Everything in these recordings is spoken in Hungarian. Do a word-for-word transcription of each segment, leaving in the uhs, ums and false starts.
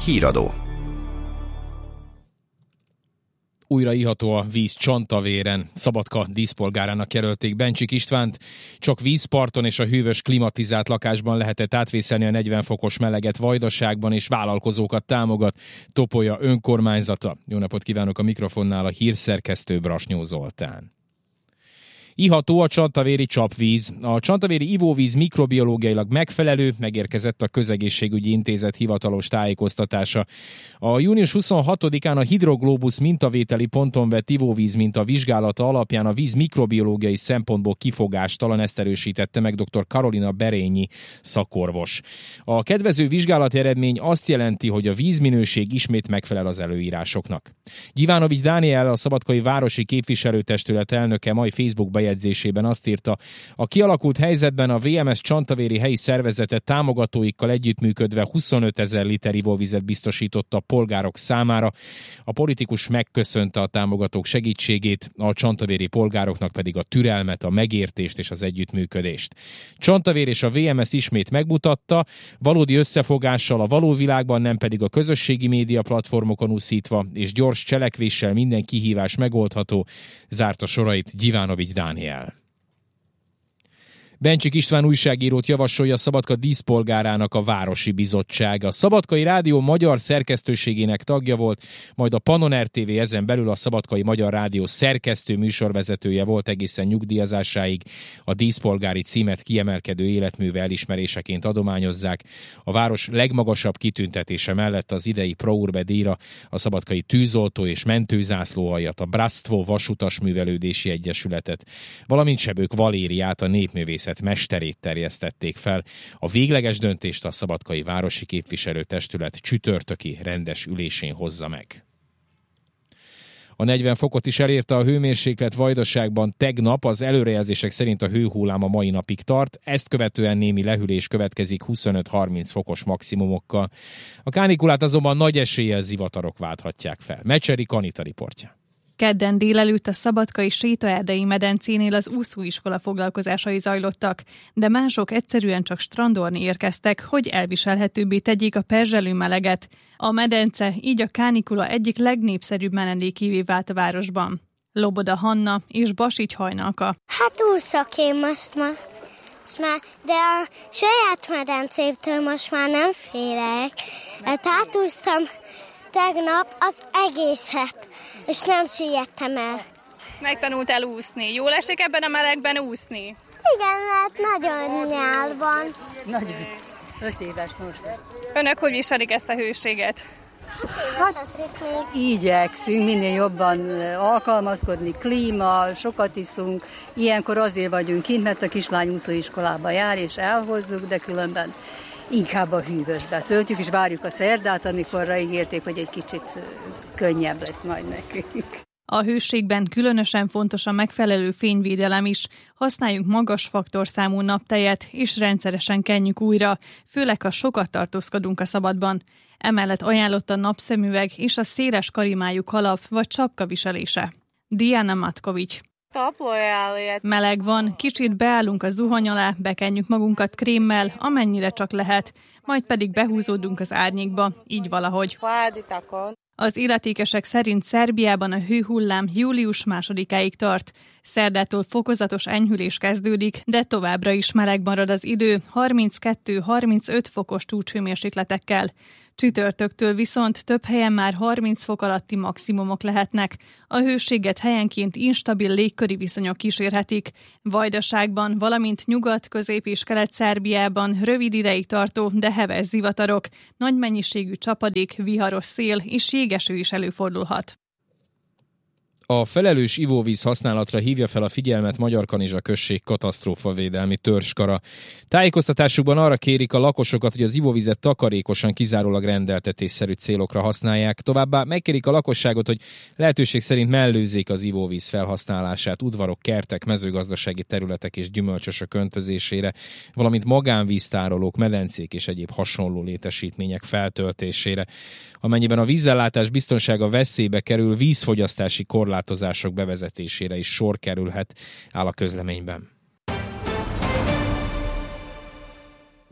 Híradó. Újra iható a víz Csantavéren. Szabadka díszpolgárának jelölték Bencsik Istvánt. Csak vízparton és a hűvös klimatizált lakásban lehetett átvészelni a negyven fokos meleget Vajdaságban, és vállalkozókat támogat Topolya önkormányzata. Jó napot kívánok, a mikrofonnál a hírszerkesztő Brasnyó Zoltán. Iható a csantavéri csapvíz. A csantavéri ivóvíz mikrobiológiailag megfelelő, megérkezett a Közegészségügyi Intézet hivatalos tájékoztatása. A június huszonhatodikán a Hidroglobus mintavételi ponton vett ivóvíz minta vizsgálata alapján a víz mikrobiológiai szempontból kifogástalan, ezt erősítette meg dr. Karolina Berényi szakorvos. A kedvező vizsgálati eredmény azt jelenti, hogy a vízminőség ismét megfelel az előírásoknak. Gyivanovics Dániel, a Szabadkai Városi Képviselőtestület elnöke mai Facebook bejegyzésében azt írta: a kialakult helyzetben a vé em es Csantavéri helyi szervezete támogatóikkal együttműködve huszonötezer liter ivóvizet biztosított a polgárok számára. A politikus megköszönte a támogatók segítségét, a csantavéri polgároknak pedig a türelmet, a megértést és az együttműködést. Csantavér és a vé em es ismét megmutatta, valódi összefogással a való világban, nem pedig a közösségi média platformokon úszítva, és gyors cselekvéssel minden kihívás megoldható, zárta sorait Gyivanovics Dániel. Bencsik István újságírót javasolja Szabadka díszpolgárának a Városi Bizottság. A Szabadkai Rádió magyar szerkesztőségének tagja volt, majd a Pannon er té vé, ezen belül a Szabadkai Magyar Rádió szerkesztő műsorvezetője volt egészen nyugdíjazásáig. A díszpolgári címet kiemelkedő életműve elismeréseként adományozzák. A város legmagasabb kitüntetése mellett az idei Pro Urbe díjra a Szabadkai Tűzoltó és Mentőzászlóaljat, a Brastvo Vasutas Művelődési Egyesületet, valamint Sebők Valériát, a népművészet mesterét terjesztették fel. A végleges döntést a Szabadkai Városi Képviselőtestület csütörtöki rendes ülésén hozza meg. A negyven fokot is elérte a hőmérséklet Vajdaságban tegnap, az előrejelzések szerint a hőhullám a mai napig tart, ezt követően némi lehűlés következik huszonöt-harminc fokos maximumokkal. A kánikulát azonban nagy eséllyel zivatarok válthatják fel. Mecseri Kanita riportja. Kedden délelőtt a Szabadkai Sétaerdei medencénél az úszóiskola foglalkozásai zajlottak, de mások egyszerűen csak strandolni érkeztek, hogy elviselhetőbbé tegyék a perzselő meleget. A medence így a kánikula egyik legnépszerűbb menedékévé vált a városban. Loboda Hanna és Basics Hajnalka. Hát úszok én most ma, már, de a saját medencémtől most már nem félek. Hát átúsztam tegnap az egészet, és nem süllyedtem el. Megtanultál úszni. Jól esik ebben a melegben úszni? Igen, mert nagyon nyál van. Nagyon. Öt éves most. Önök hogy viselik ezt a hőséget? Hát, igyekszünk minél jobban alkalmazkodni, klíma, sokat iszunk. Ilyenkor azért vagyunk kint, mert a kislány úszóiskolába jár, és elhozzuk, de különben inkább a hűvösbe töltjük, és várjuk a szerdát, amikorra ígérték, hogy egy kicsit könnyebb lesz majd nekünk. A hőségben különösen fontos a megfelelő fényvédelem is. Használjunk magas faktorszámú naptejet, és rendszeresen kenjük újra, főleg ha sokat tartózkodunk a szabadban. Emellett ajánlott a napszemüveg és a széles karimájú kalap vagy csapka viselése. Diana Matkovics. Meleg van, kicsit beállunk a zuhany alá, bekenjük magunkat krémmel, amennyire csak lehet, majd pedig behúzódunk az árnyékba, így valahogy. Az illetékesek szerint Szerbiában a hőhullám július másodikáig tart. Szerdától fokozatos enyhülés kezdődik, de továbbra is meleg marad az idő, harminckettő-harmincöt fokos csúcshőmérsékletekkel. Csütörtöktől viszont több helyen már harminc fok alatti maximumok lehetnek. A hőséget helyenként instabil légköri viszonyok kísérhetik. Vajdaságban, valamint Nyugat-, Közép- és Kelet-Szerbiában rövid ideig tartó, de heves zivatarok, nagy mennyiségű csapadék, viharos szél és jégeső is előfordulhat. A felelős ivóvíz használatra hívja fel a figyelmet Magyarkanizsa község katasztrófavédelmi törzskara. Tájékoztatásukban arra kérik a lakosokat, hogy az ivóvizet takarékosan, kizárólag rendeltetésszerű célokra használják. Továbbá megkérik a lakosságot, hogy lehetőség szerint mellőzzék az ivóvíz felhasználását udvarok, kertek, mezőgazdasági területek és gyümölcsösök öntözésére, valamint magánvíztárolók, medencék és egyéb hasonló létesítmények feltöltésére. Amennyiben a vízellátás biztonsága veszélybe kerül, vízfogyasztási korlátozások bevezetésére is sor kerülhet, áll a közleményben.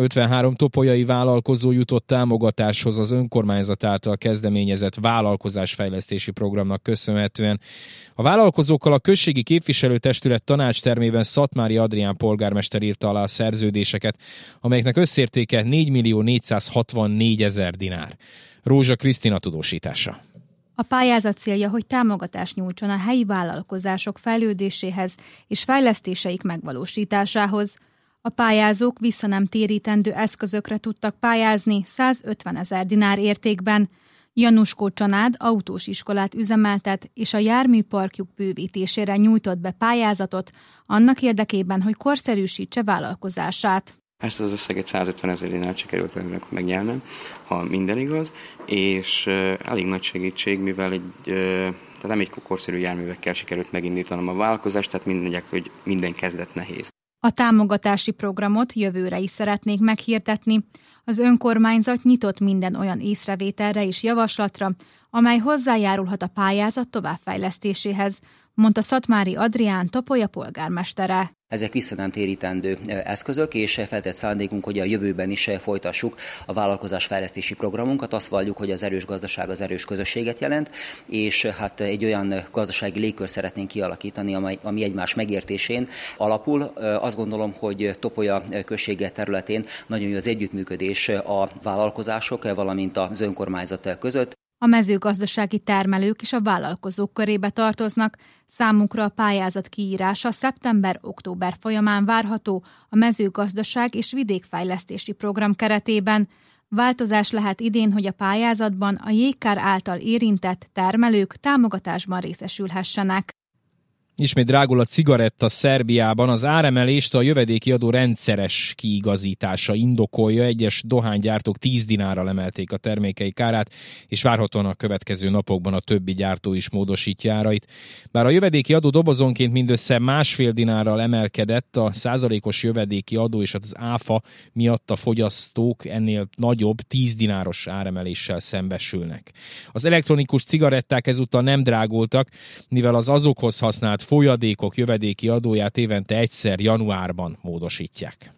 ötvenhárom topolyai vállalkozó jutott támogatáshoz az önkormányzat által kezdeményezett vállalkozásfejlesztési programnak köszönhetően. A vállalkozókkal a községi képviselőtestület tanácstermében Szatmári Adrián polgármester írta alá a szerződéseket, amelyeknek összértéke négymillió négyszázhatvannégyezer dinár. Rózsa Krisztina tudósítása. A pályázat célja, hogy támogatást nyújtson a helyi vállalkozások fejlődéséhez és fejlesztéseik megvalósításához. A pályázók vissza nem térítendő eszközökre tudtak pályázni százötvenezer dinár értékben. Januskó Csanád autós iskolát üzemeltet, és a járműparkjuk bővítésére nyújtott be pályázatot annak érdekében, hogy korszerűsítse vállalkozását. Ezt az összeget százötvenezer dinárt sikerült megnyernem, ha minden igaz, és elég nagy segítség, mivel egy, tehát nem egy korszerű járművekkel sikerült megindítanom a vállalkozást, tehát mindegyek, hogy minden kezdet nehéz. A támogatási programot jövőre is szeretnék meghirdetni. Az önkormányzat nyitott minden olyan észrevételre és javaslatra, amely hozzájárulhat a pályázat továbbfejlesztéséhez, mondta Szatmári Adrián Topolya polgármestere. Ezek vissza nem térítendő eszközök, és feltett szándékunk, hogy a jövőben is folytassuk a vállalkozásfejlesztési programunkat. Azt valljuk, hogy az erős gazdaság az erős közösséget jelent, és hát egy olyan gazdasági légkör szeretnénk kialakítani, ami, ami egymás megértésén alapul. Azt gondolom, hogy Topolya községe területén nagyon jó az együttműködés a vállalkozások, valamint az önkormányzat között. A mezőgazdasági termelők és a vállalkozók körébe tartoznak. Számukra a pályázat kiírása szeptember-október folyamán várható a mezőgazdaság és vidékfejlesztési program keretében. Változás lehet idén, hogy a pályázatban a jégkár által érintett termelők támogatásban részesülhessenek. Ismét drágul a cigaretta Szerbiában. Az áremelést a jövedéki adó rendszeres kiigazítása indokolja. Egyes dohánygyártók tíz dinárral emelték a termékei kárát, és várhatóan a következő napokban a többi gyártó is módosítja árait. Bár a jövedéki adó dobozonként mindössze másfél dinárral emelkedett, a százalékos jövedéki adó és az áfa miatt a fogyasztók ennél nagyobb tíz dináros áremeléssel szembesülnek. Az elektronikus cigaretták ezúttal nem drágultak, mivel az azokhoz használt folyadékok jövedéki adóját évente egyszer januárban módosítják.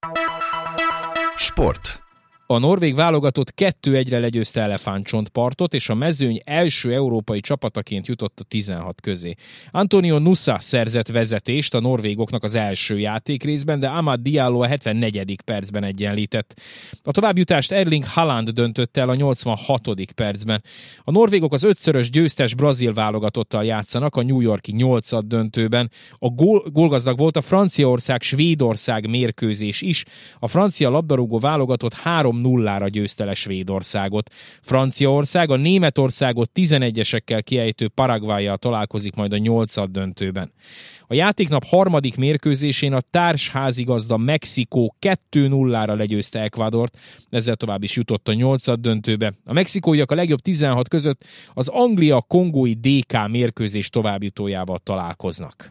Sport. A norvég válogatott kettő egyre legyőzte Elefántcsontpartot, és a mezőny első európai csapataként jutott a tizenhat közé. Antonio Nusa szerzett vezetést a norvégoknak az első játékrészben, de Amad Diallo a hetvennegyedik percben egyenlített. A továbbjutást Erling Haaland döntötte el a nyolcvanhatodik percben. A norvégok az ötszörös győztes brazil válogatottal játszanak a New York-i nyolcad döntőben. A gól, gólgazdag volt a Franciaország-Svédország mérkőzés is. A francia labdarúgó válogatott három nullára győzte le Svédországot. Franciaország a Németországot tizenegyesekkel kiejtő Paraguayyal találkozik majd a nyolcad döntőben. A játéknap harmadik mérkőzésén a társházigazda Mexikó kettő nullára legyőzte Ecuadort, ezzel tovább is jutott a nyolcad döntőbe. A mexikóiak a legjobb tizenhat között az Anglia-Kongói dé ká mérkőzés továbbjutójával találkoznak.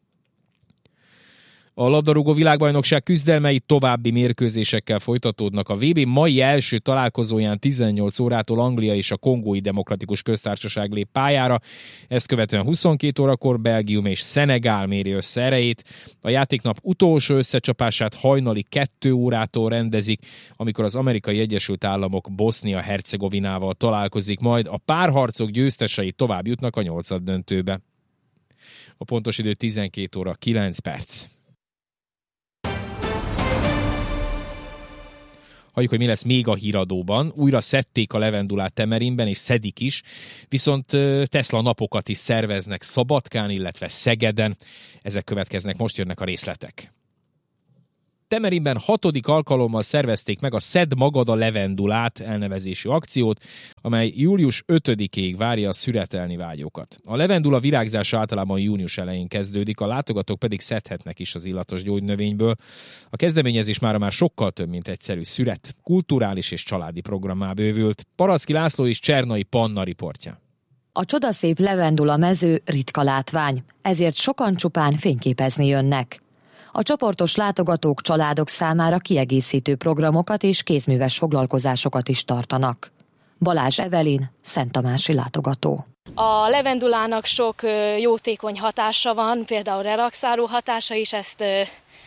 A labdarúgó világbajnokság küzdelmei további mérkőzésekkel folytatódnak. A vé bé mai első találkozóján tizennyolc órától Anglia és a Kongói Demokratikus Köztársaság lép pályára. Ezt követően huszonkét órakor Belgium és Szenegál méri össze erejét. A játéknap utolsó összecsapását hajnali kettő órától rendezik, amikor az Amerikai Egyesült Államok Bosznia-Hercegovinával találkozik, majd a párharcok győztesei tovább jutnak a nyolcad döntőbe. A pontos idő tizenkét óra kilenc perc. Halljuk, hogy mi lesz még a híradóban. Újra szedték a levendulát Temerinben, és szedik is, viszont Tesla napokat is szerveznek Szabadkán, illetve Szegeden. Ezek következnek, most jönnek a részletek. Temerinben hatodik alkalommal szervezték meg a Szedd magad a levendulát elnevezésű akciót, amely július ötödikéig várja a szüretelni vágyókat. A levendula virágzása általában június elején kezdődik, a látogatók pedig szedhetnek is az illatos gyógynövényből. A kezdeményezés mára már sokkal több, mint egyszerű szüret. Kulturális és családi programmá bővült. Paraszki László és Csernai Panna riportja. A csodaszép levendula mező ritka látvány, ezért sokan csupán fényképezni jönnek. A csoportos látogatók családok számára kiegészítő programokat és kézműves foglalkozásokat is tartanak. Balázs Evelin, szenttamási látogató. A levendulának sok jótékony hatása van, például relaxáló hatása is, ezt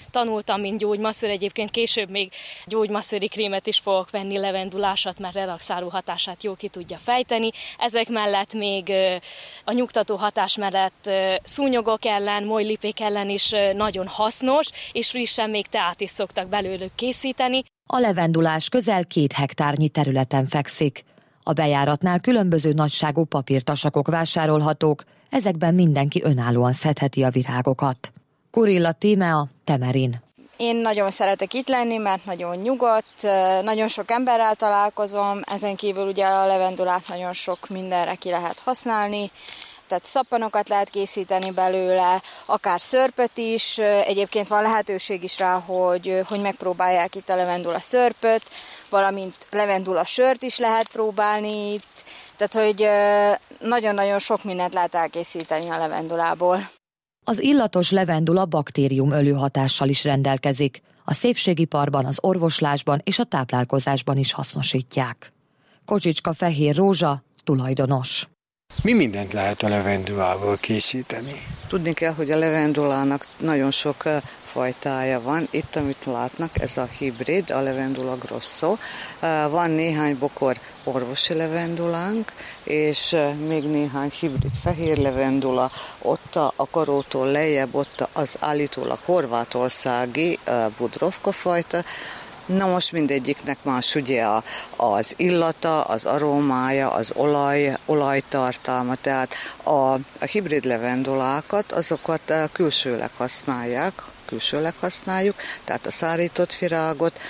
tanultam, mint gyógymasször, egyébként később még gyógymasszöri krémet is fogok venni, levendulásat, mert relaxáló hatását jól ki tudja fejteni. Ezek mellett még a nyugtató hatás mellett szúnyogok ellen, molylipék ellen is nagyon hasznos, és frissen még teát is szoktak belőlük készíteni. A levendulás közel két hektárnyi területen fekszik. A bejáratnál különböző nagyságú papírtasakok vásárolhatók, ezekben mindenki önállóan szedheti a virágokat. Kurilla Tímea, Temerin. Én nagyon szeretek itt lenni, mert nagyon nyugodt, nagyon sok emberrel találkozom, ezen kívül ugye a levendulát nagyon sok mindenre ki lehet használni, tehát szappanokat lehet készíteni belőle, akár szörpöt is, egyébként van lehetőség is rá, hogy, hogy megpróbálják itt a levendula szörpöt, valamint levendula sört is lehet próbálni itt, tehát hogy nagyon-nagyon sok mindent lehet elkészíteni a levendulából. Az illatos levendula baktériumölő hatással is rendelkezik. A szépségiparban, az orvoslásban és a táplálkozásban is hasznosítják. Kocsicska Fehér Rózsa, tulajdonos. Mi mindent lehet a levendulából készíteni? Tudni kell, hogy a levendulának nagyon sok fajtája van. Itt, amit látnak, ez a hibrid, a levendula grosso. Van néhány bokor orvosi levendulánk, és még néhány hibrid fehér levendula. Ott a karótól lejjebb, ott az állítólag horvátországi Budrovka fajta. Na most mindegyiknek más ugye az illata, az arómája, az olaj, olajtartalma, tehát a, a hibrid levendulákat, azokat külsőleg használják, külsőleg használjuk, tehát a szárított virágot,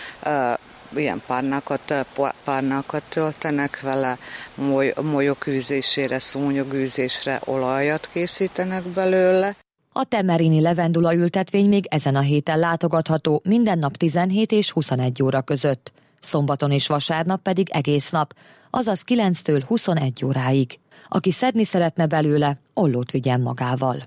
ilyen párnákat, párnákat töltenek vele, moly, molyokűzésére, szúnyogűzésre olajat készítenek belőle. A temerini levendula ültetvény még ezen a héten látogatható, minden nap tizenhét és huszonegy óra között. Szombaton és vasárnap pedig egész nap, azaz kilenctől huszonegy óráig. Aki szedni szeretne belőle, ollót vigyen magával.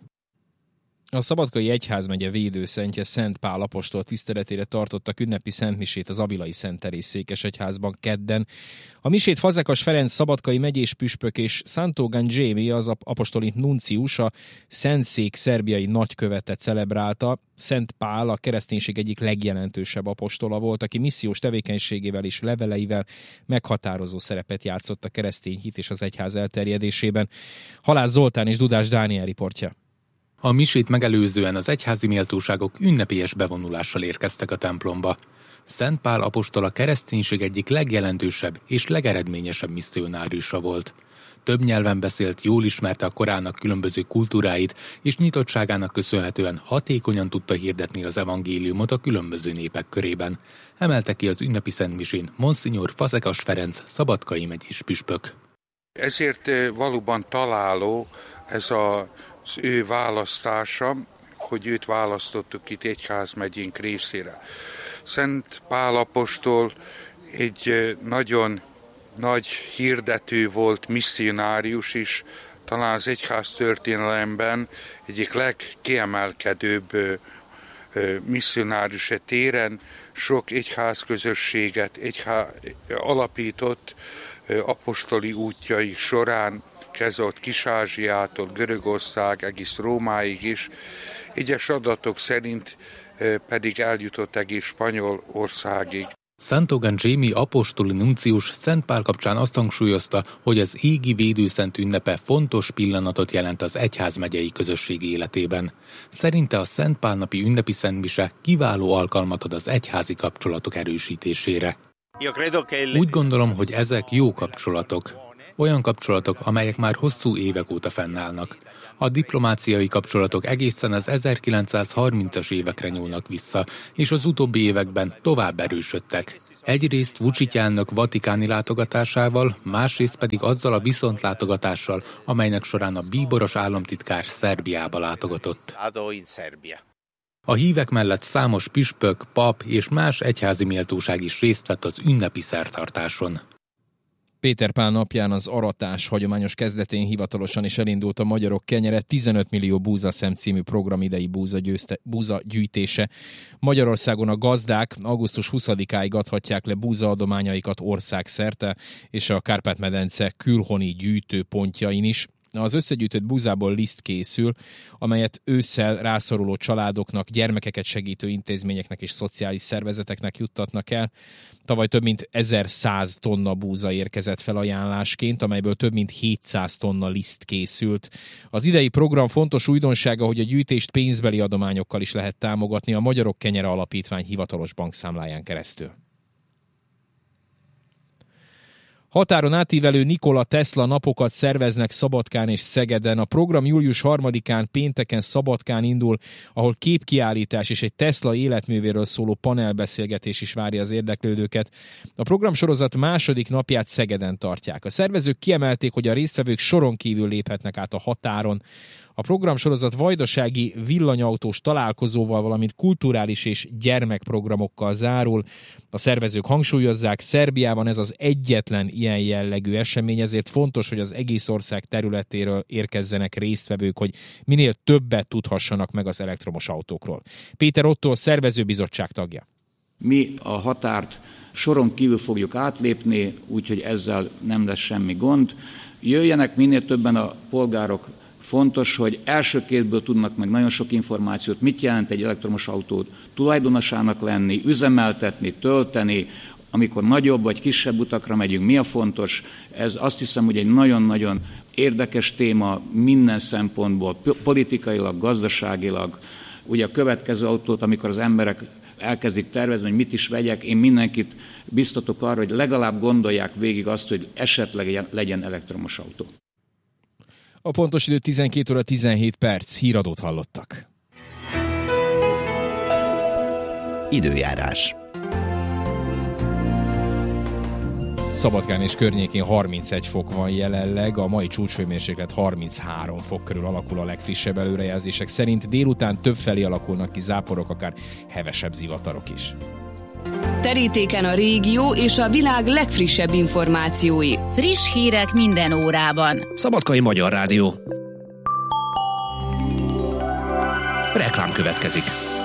A Szabadkai Egyházmegye védőszentje Szent Pál apostol tiszteletére tartottak ünnepi szentmisét az Avilai Szent Teréz székesegyházban kedden. A misét Fazekas Ferenc szabadkai megyés püspök és Santo Gangemi, az apostoli nuncius, a Szentszék szerbiai nagykövete celebrálta. Szent Pál a kereszténység egyik legjelentősebb apostola volt, aki missziós tevékenységével és leveleivel meghatározó szerepet játszott a keresztény hit és az egyház elterjedésében. Halász Zoltán és Dudás Dániel riportja. A misét megelőzően az egyházi méltóságok ünnepélyes bevonulással érkeztek a templomba. Szent Pál apostol a kereszténység egyik legjelentősebb és legeredményesebb misszionáriusa volt. Több nyelven beszélt, jól ismerte a korának különböző kultúráit, és nyitottságának köszönhetően hatékonyan tudta hirdetni az evangéliumot a különböző népek körében. Emelte ki az ünnepi szentmisén Monsignor Fazekas Ferenc szabadkai megyés püspök. Ezért valóban találó ez a az ő választása, hogy őt választottuk itt egyházmegyénk részére. Szent Pál apostol egy nagyon nagy hirdető volt, misszionárius is, talán az egyház történelemben egyik legkiemelkedőbb misszionárius téren, sok egyházközösséget egyház, alapított apostoli útjai során, kezdett Kis-Ázsiától, Görögország, egész Rómáig is, egyes adatok szerint pedig eljutott egész Spanyolországig. Santo Gangemi apostoli nuncius Szent Pál kapcsán azt hangsúlyozta, hogy az égi védőszent ünnepe fontos pillanatot jelent az egyházmegyei közösség életében. Szerinte a Szent Pál napi ünnepi szentmise kiváló alkalmat ad az egyházi kapcsolatok erősítésére. Úgy gondolom, hogy ezek jó kapcsolatok. Olyan kapcsolatok, amelyek már hosszú évek óta fennállnak. A diplomáciai kapcsolatok egészen az ezerkilencszázharmincas évekre nyúlnak vissza, és az utóbbi években tovább erősödtek. Egyrészt Vučić elnök vatikáni látogatásával, másrészt pedig azzal a viszontlátogatással, amelynek során a bíboros államtitkár Szerbiába látogatott. A hívek mellett számos püspök, pap és más egyházi méltóság is részt vett az ünnepi szertartáson. Péter Pál napján az aratás hagyományos kezdetén hivatalosan is elindult a Magyarok Kenyere tízenöt millió búzaszem című program idei búza, győzte, búza gyűjtése. Magyarországon a gazdák augusztus huszadikáig adhatják le búzaadományaikat országszerte, és a Kárpát-medence külhoni gyűjtőpontjain is. Az összegyűjtött búzából liszt készül, amelyet ősszel rászoruló családoknak, gyermekeket segítő intézményeknek és szociális szervezeteknek juttatnak el. Tavaly több mint ezerszáz tonna búza érkezett felajánlásként, amelyből több mint hétszáz tonna liszt készült. Az idei program fontos újdonsága, hogy a gyűjtést pénzbeli adományokkal is lehet támogatni a Magyarok Kenyere Alapítvány hivatalos bankszámláján keresztül. Határon átívelő Nikola Tesla napokat szerveznek Szabadkán és Szegeden. A program július harmadikán pénteken Szabadkán indul, ahol képkiállítás és egy Tesla életművéről szóló panelbeszélgetés is várja az érdeklődőket. A programsorozat második napját Szegeden tartják. A szervezők kiemelték, hogy a résztvevők soron kívül léphetnek át a határon. A programsorozat vajdasági villanyautós találkozóval, valamint kulturális és gyermekprogramokkal zárul. A szervezők hangsúlyozzák, Szerbiában ez az egyetlen ilyen jellegű esemény, ezért fontos, hogy az egész ország területéről érkezzenek résztvevők, hogy minél többet tudhassanak meg az elektromos autókról. Péter Otto, a szervezőbizottság tagja. Mi a határt soron kívül fogjuk átlépni, úgyhogy ezzel nem lesz semmi gond. Jöjjenek minél többen a polgárok. Fontos, hogy első kézből tudnak meg nagyon sok információt, mit jelent egy elektromos autót tulajdonosának lenni, üzemeltetni, tölteni, amikor nagyobb vagy kisebb utakra megyünk, mi a fontos. Ez azt hiszem, hogy egy nagyon-nagyon érdekes téma minden szempontból, politikailag, gazdaságilag. Ugye a következő autót, amikor az emberek elkezdik tervezni, hogy mit is vegyek, én mindenkit biztatok arra, hogy legalább gondolják végig azt, hogy esetleg legyen elektromos autó. A pontos idő tizenkét óra tizenhét perc, híradót hallottak. Időjárás. Szabadkán és környékén harmincegy fok van jelenleg, a mai csúcshőmérséklet harminchárom fok körül alakul a legfrissebb előrejelzések szerint. Délután többfelé alakulnak ki záporok, akár hevesebb zivatarok is. Terítéken a régió és a világ legfrissebb információi. Friss hírek minden órában. Szabadkai Magyar Rádió. Reklám következik.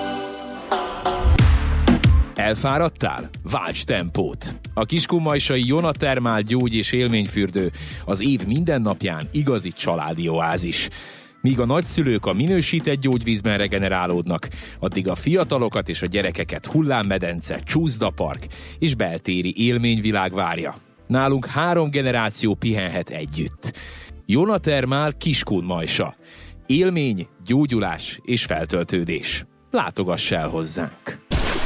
Elfáradtál? Válts tempót! A kiskunmajsai Jonatermál gyógy- és élményfürdő az év minden napján igazi családi oázis. Míg a nagyszülők a minősített gyógyvízben regenerálódnak, addig a fiatalokat és a gyerekeket hullámmedence, csúszdapark és beltéri élményvilág várja. Nálunk három generáció pihenhet együtt. Jonatermál Kiskunmajsa. Élmény, gyógyulás és feltöltődés. Látogass el hozzánk!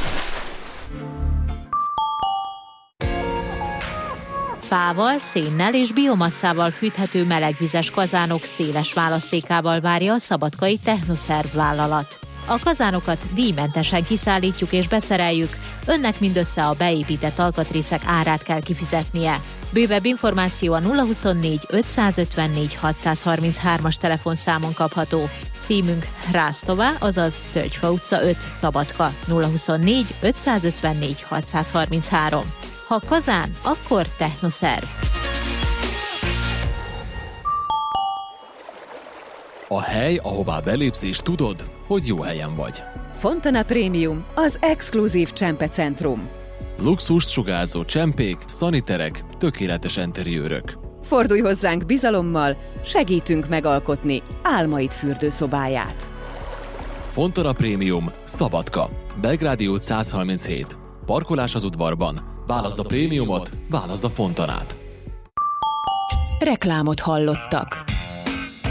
Fával, szénnel és biomasszával fűthető melegvizes kazánok széles választékával várja a szabadkai Technoszerv vállalat. A kazánokat díjmentesen kiszállítjuk és beszereljük, önnek mindössze a beépített alkatrészek árát kell kifizetnie. Bővebb információ a nulla huszonnégy ötszázötvennégy hatszázharminchárom-as telefonszámon kapható. Címünk Rásztová, azaz Tölgyfa utca öt, Szabadka, nulla huszonnégy ötszázötvennégy hatszázharminchárom. Ha kazán, akkor Technoszerv. A hely, ahová belépsz és tudod, hogy jó helyen vagy. Fontana Premium, az exkluzív csempecentrum. Luxust sugárzó csempék, szaniterek, tökéletes interiőrök. Fordulj hozzánk bizalommal, segítünk megalkotni álmaid fürdőszobáját. Fontana Premium, Szabadka, Belgrádi út száz harminchét. Parkolás az udvarban. Válaszd a prémiumot, válaszd a Fontanát. Reklámot hallottak.